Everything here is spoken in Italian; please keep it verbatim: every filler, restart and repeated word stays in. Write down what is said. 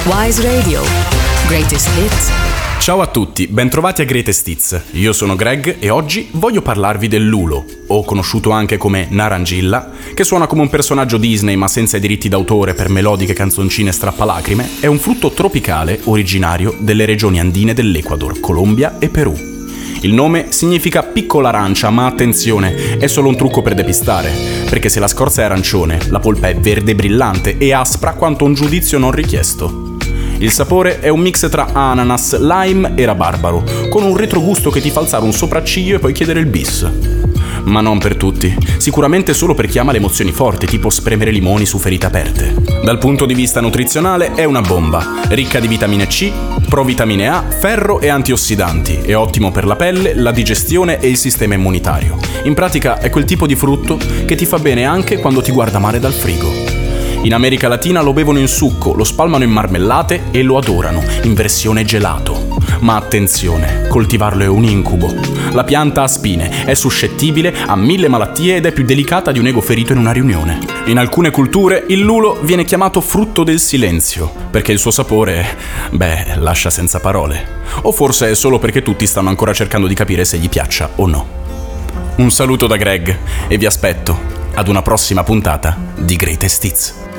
Wise Radio. Greatest Hits. Ciao a tutti, bentrovati a Greatest Hits. Io sono Greg e oggi voglio parlarvi del lulo, o conosciuto anche come narangilla, che suona come un personaggio Disney ma senza i diritti d'autore per melodiche canzoncine strappalacrime. È un frutto tropicale originario delle regioni andine dell'Ecuador, Colombia e Perù. Il nome significa piccola arancia, ma attenzione, è solo un trucco per depistare, perché se la scorza è arancione, la polpa è verde brillante e aspra quanto un giudizio non richiesto. Il sapore è un mix tra ananas, lime e rabarbaro, con un retrogusto che ti fa alzare un sopracciglio e poi chiedere il bis. Ma non per tutti, sicuramente solo per chi ama le emozioni forti, tipo spremere limoni su ferite aperte. Dal punto di vista nutrizionale è una bomba, ricca di vitamine C, provitamine A, ferro e antiossidanti, è ottimo per la pelle, la digestione e il sistema immunitario. In pratica è quel tipo di frutto che ti fa bene anche quando ti guarda male dal frigo. In America Latina lo bevono in succo, lo spalmano in marmellate e lo adorano, in versione gelato. Ma attenzione, coltivarlo è un incubo. La pianta ha spine, è suscettibile a mille malattie ed è più delicata di un ego ferito in una riunione. In alcune culture il lulo viene chiamato frutto del silenzio, perché il suo sapore, beh, lascia senza parole. O forse è solo perché tutti stanno ancora cercando di capire se gli piaccia o no. Un saluto da Greg e vi aspetto ad una prossima puntata di Greatest Hits.